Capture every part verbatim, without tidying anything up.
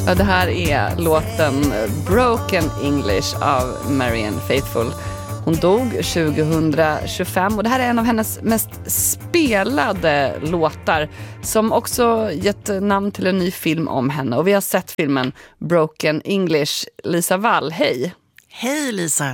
Ja, det här är låten Broken English av Marianne Faithfull. Hon dog tjugohundratjugofem och det här är en av hennes mest spelade låtar som också gett namn till en ny film om henne. Och vi har sett filmen Broken English. Lisa Wall, hej! Hej Lisa!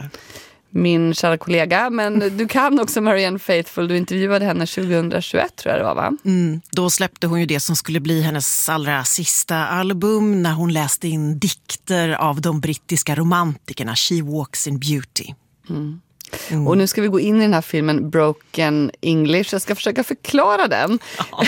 Min kära kollega, men du kan också Marianne Faithfull. Du intervjuade henne tjugohundratjugoett tror jag det var, va? Mm, då släppte hon ju det som skulle bli hennes allra sista album när hon läste in dikter av de brittiska romantikerna She Walks in Beauty. Mm. Mm. Och nu ska vi gå in i den här filmen Broken English. Jag ska försöka förklara den. Ja.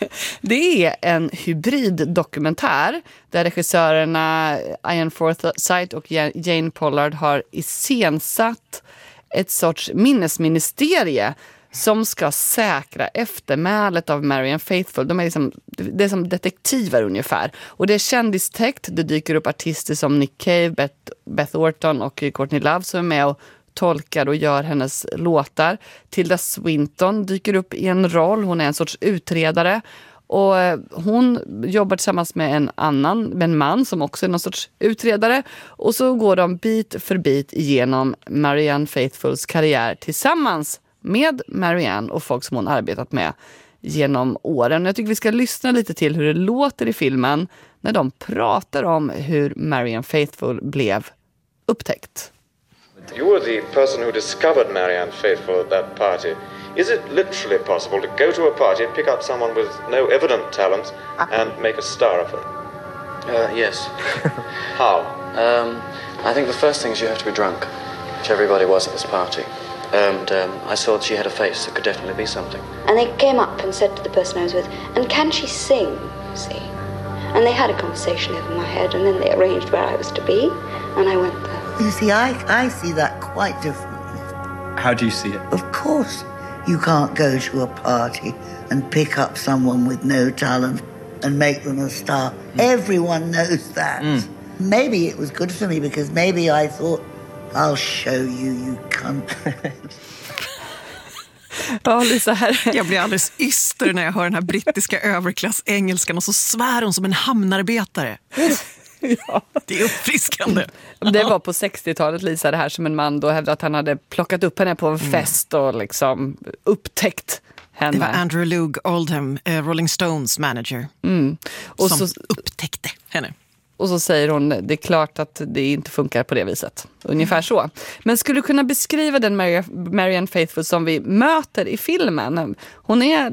Det är en hybriddokumentär där regissörerna Ian Forsyth och Jane Pollard har iscensatt ett sorts minnesministerie som ska säkra eftermälet av Marianne Faithfull. De är liksom, det är som detektiver ungefär. Och det är kändistäckt. Det dyker upp artister som Nick Cave, Beth, Beth Orton och Courtney Love som är med och tolkar och gör hennes låtar. Tilda Swinton dyker upp i en roll. Hon är en sorts utredare. Och hon jobbar tillsammans med en annan, med en man som också är någon sorts utredare. Och så går de bit för bit igenom Marianne Faithfulls karriär tillsammans med Marianne och folk som hon arbetat med genom åren. Jag tycker vi ska lyssna lite till hur det låter i filmen när de pratar om hur Marianne Faithfull blev upptäckt. You were the person who discovered Marianne Faithfull at that party. Is it literally possible to go to a party, pick up someone with no evident talent and make a star of her? Uh, yes. How? Um, I think the first thing is you have to be drunk, which everybody was at this party. And um, I saw that she had a face that could definitely be something. And they came up and said to the person I was with, and can she sing, see? And they had a conversation over my head, and then they arranged where I was to be, and I went there. You see, I, I see that quite differently. How do you see it? Of course, you can't go to a party and pick up someone with no talent and make them a star. Mm. Everyone knows that. Mm. Maybe it was good for me because maybe I thought, I'll show you, you cunt. Ja, Lisa här. Jag blir alldeles yster när jag hör den här brittiska överklass-engelskan och så svär hon som en hamnarbetare. Ja. Det är uppfriskande. Det var på sextiotalet, Lisa, det här som en man då hävdade att han hade plockat upp henne på en fest och liksom upptäckt henne. Det var Andrew Loog Oldham, eh, Rolling Stones manager, mm. och som så upptäckte henne. Och så säger hon, det är klart att det inte funkar på det viset. Ungefär så. Men skulle du kunna beskriva den Mar- Marianne Faithfull som vi möter i filmen? Hon är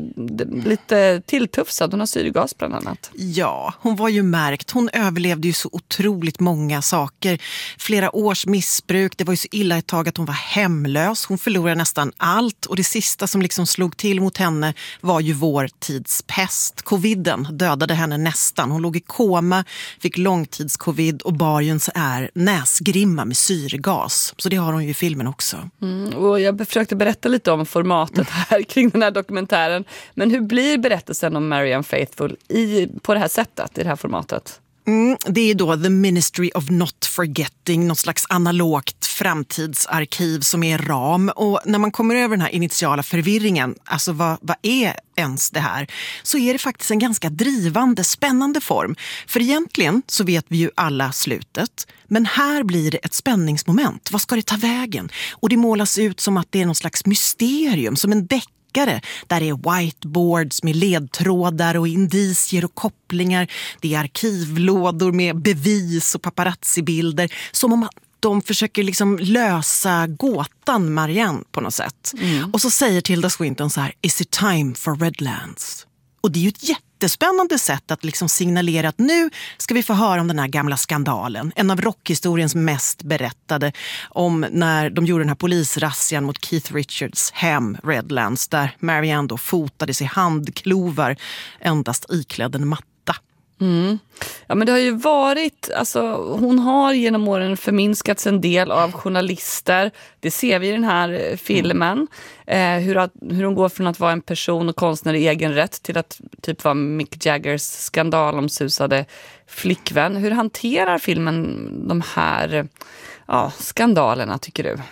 lite tilltufsad, hon har syrgas bland annat. Ja, hon var ju märkt. Hon överlevde ju så otroligt många saker. Flera års missbruk, det var ju så illa ett tag att hon var hemlös. Hon förlorade nästan allt och det sista som liksom slog till mot henne var ju vår tids pest. Coviden dödade henne nästan. Hon låg i koma, fick långtidscovid och bar ju en så här näsgrimma med syrgas. Så det har hon ju i filmen också. Mm, och jag försökte berätta lite om formatet här kring den här dokumentären. Men hur blir berättelsen om Marianne Faithfull i, på det här sättet, i det här formatet? Mm, det är då The Ministry of Not Forgetting, något slags analogt framtidsarkiv som är ram. Och när man kommer över den här initiala förvirringen, alltså vad, vad är ens det här, så är det faktiskt en ganska drivande, spännande form. För egentligen så vet vi ju alla slutet, men här blir det ett spänningsmoment. Vad ska det ta vägen? Och det målas ut som att det är något slags mysterium, som en deck. Där är whiteboards med ledtrådar och indicier och kopplingar. Det är arkivlådor med bevis och paparazzi-bilder. Som om de försöker liksom lösa gåtan Marianne på något sätt. Mm. Och så säger Tilda Swinton så här: Is it time for Redlands? Och det är ju ett jättespännande sätt att liksom signalera att nu ska vi få höra om den här gamla skandalen. En av rockhistoriens mest berättade, om när de gjorde den här polisrassian mot Keith Richards hem, Redlands, där Marianne då fotades i handklovar, endast iklädd en matta. Mm. Ja, men det har ju varit, alltså, hon har genom åren förminskats en del av journalister. Det ser vi i den här filmen. Mm. Eh, hur, att, hur hon går från att vara en person och konstnär i egen rätt till att typ vara Mick Jaggers skandalomsusade flickvän. Hur hanterar filmen de här ja, skandalerna, tycker du?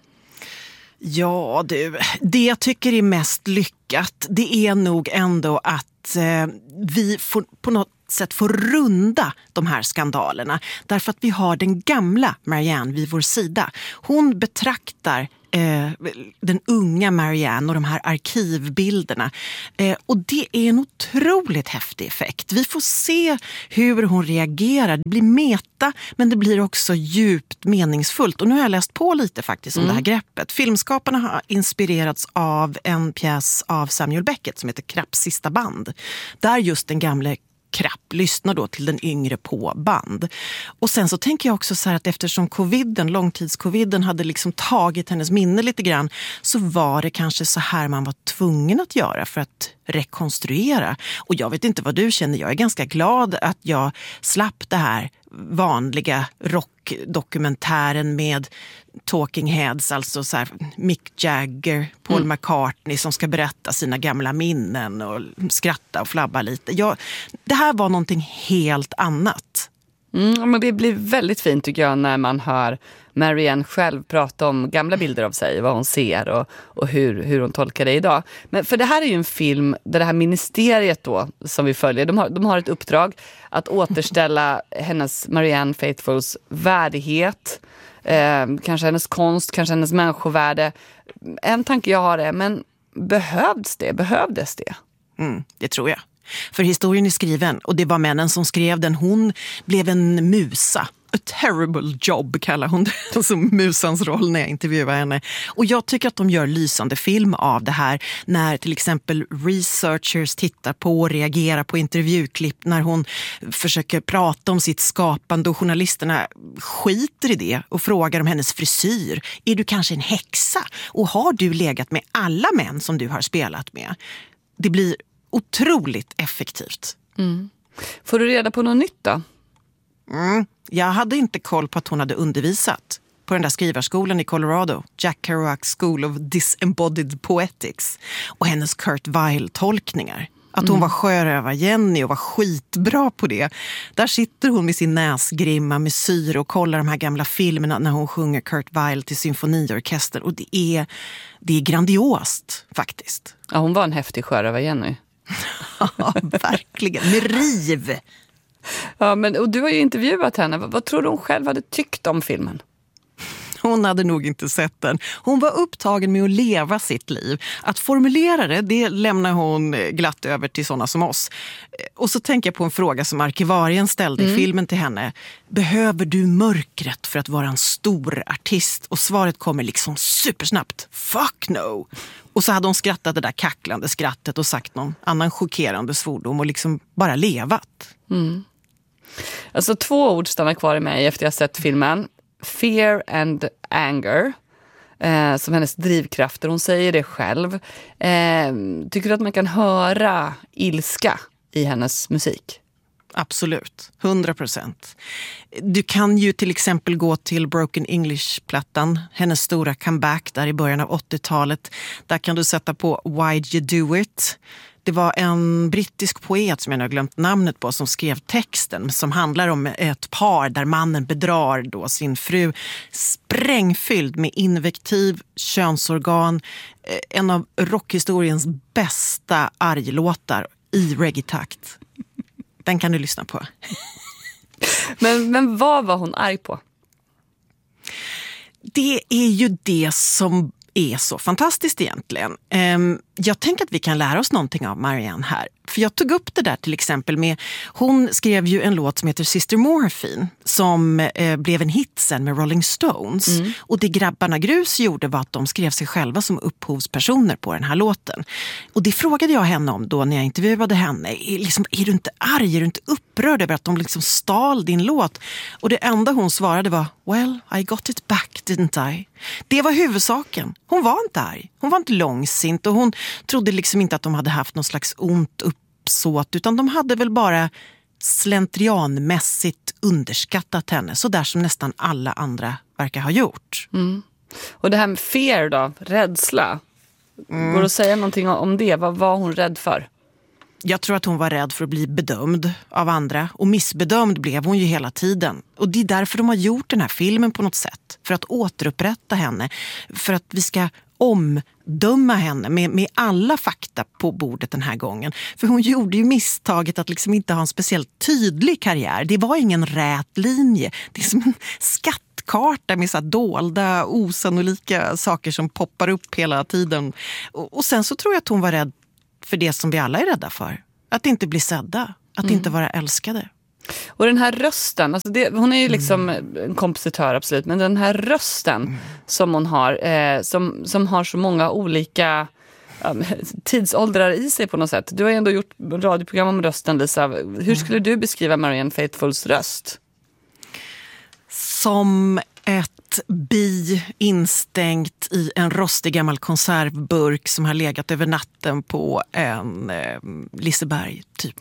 Ja, du, det jag tycker är mest lyckat, det är nog ändå att eh, vi får på något ett sätt få runda de här skandalerna. Därför att vi har den gamla Marianne vid vår sida. Hon betraktar eh, den unga Marianne och de här arkivbilderna. Eh, och det är en otroligt häftig effekt. Vi får se hur hon reagerar. Det blir meta, men det blir också djupt meningsfullt. Och nu har jag läst på lite faktiskt om mm. det här greppet. Filmskaparna har inspirerats av en pjäs av Samuel Beckett som heter Krapps sista band. Där just den gamla Krapp lyssnar då till den yngre på band. Och sen så tänker jag också så här att eftersom coviden, långtidscoviden hade liksom tagit hennes minne lite grann, så var det kanske så här man var tvungen att göra för att rekonstruera. Och jag vet inte vad du känner, jag är ganska glad att jag slapp det här vanliga rockdokumentären med Talking Heads, alltså så här Mick Jagger, Paul mm. McCartney som ska berätta sina gamla minnen och skratta och flabba lite. Jag, det här var någonting helt annat. Mm, men det blir väldigt fint tycker jag när man hör Marianne själv prata om gamla bilder av sig, vad hon ser och, och hur, hur hon tolkar det idag. Men för det här är ju en film där det här ministeriet då som vi följer, de har, de har ett uppdrag att återställa hennes Marianne Faithfulls värdighet, eh, kanske hennes konst, kanske hennes människovärde. En tanke jag har är, men behövdes det? Behövdes det? Mm, det tror jag. För historien är skriven och det var männen som skrev den. Hon blev en musa. A terrible job kallar hon det som musans roll när jag intervjuar henne. Och jag tycker att de gör lysande film av det här. När till exempel researchers tittar på och reagerar på intervjuklipp. När hon försöker prata om sitt skapande och journalisterna skiter i det och frågar om hennes frisyr. Är du kanske en häxa? Och har du legat med alla män som du har spelat med? Det blir otroligt effektivt. Mm. Får du reda på något nytt då? Mm. Jag hade inte koll på att hon hade undervisat på den där skrivarskolan i Colorado, Jack Kerouac School of Disembodied Poetics, och hennes Kurt Weill-tolkningar. Att hon mm. var sjörövar-Jenny och var skitbra på det. Där sitter hon med sin näsgrimma med syr och kollar de här gamla filmerna när hon sjunger Kurt Weill till symfoniorkester. Och det är, det är grandiost faktiskt. Ja, hon var en häftig sjörövar-Jenny. Ja, verkligen. Med riv. Ja, men, och du har ju intervjuat henne. Vad, vad tror du hon själv hade tyckt om filmen? Hon hade nog inte sett den. Hon var upptagen med att leva sitt liv. Att formulera det, det lämnar hon glatt över till sådana som oss. Och så tänker jag på en fråga som arkivarien ställde mm. i filmen till henne. Behöver du mörkret för att vara en stor artist? Och svaret kommer liksom supersnabbt. Fuck no! Och så hade hon skrattat det där kacklande skrattet och sagt någon annan chockerande svordom och liksom bara levat. Mm. Alltså två ord stannar kvar i mig efter jag sett filmen. Fear and anger. Eh, som hennes drivkrafter. Hon säger det själv. Eh, tycker du att man kan höra ilska i hennes musik? Absolut, hundra procent. Du kan ju till exempel gå till Broken English-plattan, hennes stora comeback där i början av åttiotalet. Där kan du sätta på Why'd You Do It? Det var en brittisk poet som jag nu har glömt namnet på som skrev texten som handlar om ett par där mannen bedrar då sin fru, sprängfylld med invektiv, könsorgan, en av rockhistoriens bästa arglåtar i reggae-takt. Den kan du lyssna på. men, men vad var hon arg på? Det är ju det som är så fantastiskt egentligen. Jag tänker att vi kan lära oss någonting av Marianne här. För jag tog upp det där till exempel med, hon skrev ju en låt som heter Sister Morphine som eh, blev en hit sen med Rolling Stones. Mm. Och det Grabbarna Grus gjorde var att de skrev sig själva som upphovspersoner på den här låten. Och det frågade jag henne om då när jag intervjuade henne. Är, liksom, är du inte arg, är du inte upprörd över att de liksom stal din låt? Och det enda hon svarade var, well, I got it back, didn't I? Det var huvudsaken. Hon var inte arg. Hon var inte långsint och hon trodde liksom inte att de hade haft någon slags ont uppsåt, utan de hade väl bara slentrianmässigt underskattat henne, så där som nästan alla andra verkar ha gjort. Mm. Och det här med fear då, rädsla. Mm. Går det att säga någonting om det? Vad var hon rädd för? Jag tror att hon var rädd för att bli bedömd av andra. Och missbedömd blev hon ju hela tiden. Och det är därför de har gjort den här filmen på något sätt. För att återupprätta henne. För att vi ska omdöma henne med, med alla fakta på bordet den här gången. För hon gjorde ju misstaget att liksom inte ha en speciellt tydlig karriär. Det var ingen rät linje. Det är som en skattkarta med så här dolda, osannolika saker som poppar upp hela tiden. Och, och sen så tror jag att hon var rädd för det som vi alla är rädda för. Att inte bli sedda. Att mm. inte vara älskade. Och den här rösten, alltså det, hon är ju liksom mm. en kompositör absolut, men den här rösten mm. som hon har, eh, som, som har så många olika um, tidsåldrar i sig på något sätt. Du har ju ändå gjort radioprogram om rösten, Lisa. Hur skulle du beskriva Marianne Faithfulls röst? Som ett bi instängt i en rostig gammal konservburk som har legat över natten på en eh, Liseberg typ.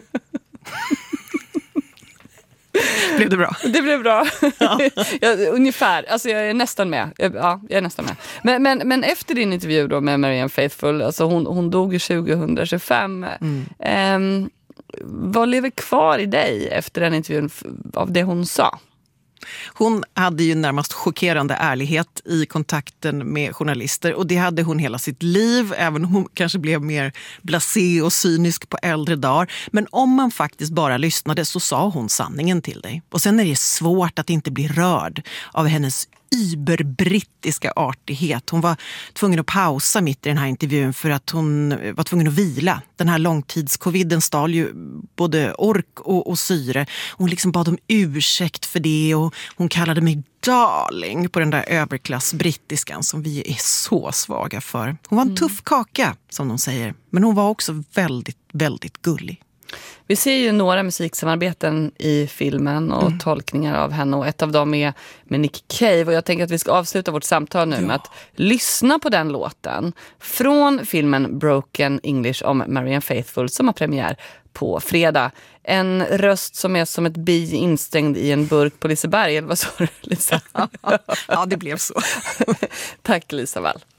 Blev det bra? Det blev bra. Ja. Ja, ungefär. Alltså jag är nästan med. Ja, jag är nästan med. Men, men, men efter din intervju då med Marianne Faithfull, alltså hon, hon dog ju tjugohundratjugofem. Mm. Eh, vad lever kvar i dig efter den intervjun av det hon sa? Hon hade ju närmast chockerande ärlighet i kontakten med journalister, och det hade hon hela sitt liv, även om hon kanske blev mer blasé och cynisk på äldre dagar. Men om man faktiskt bara lyssnade så sa hon sanningen till dig. Och sen är det svårt att inte bli rörd av hennes überbrittiska artighet. Hon var tvungen att pausa mitt i den här intervjun för att hon var tvungen att vila. Den här långtidscoviden stal ju både ork och, och syre. Hon liksom bad om ursäkt för det, och hon kallade mig darling på den där överklass-brittiskan som vi är så svaga för. Hon var en tuff kaka, som de säger. Men hon var också väldigt, väldigt gullig. Vi ser ju några musiksamarbeten i filmen och mm. tolkningar av henne, och ett av dem är med Nick Cave, och jag tänker att vi ska avsluta vårt samtal nu ja. med att lyssna på den låten från filmen Broken English om Marianne Faithfull som har premiär på fredag. En röst som är som ett bi instängd i en burk på Liseberg, eller vad sa du, Lisa? Ja, det blev så. Tack, Lisa Wall.